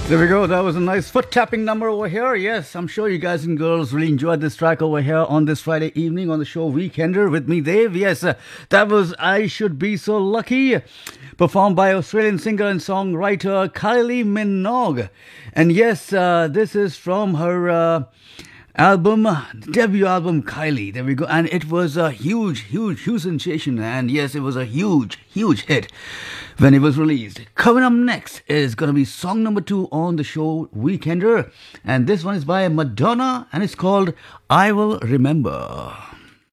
There we go. That was a nice foot tapping number over here. Yes, I'm sure you guys and girls really enjoyed this track over here on this Friday evening on the show Weekender with me, Dave. Yes, that was I Should Be So Lucky, performed by Australian singer and songwriter Kylie Minogue. And yes, this is from her debut album Kylie. There we go. And it was a huge sensation. And yes, it was a huge hit when it was released. Coming up next is going to be song number 2 on the show Weekender. And this one is by Madonna and it's called I Will Remember.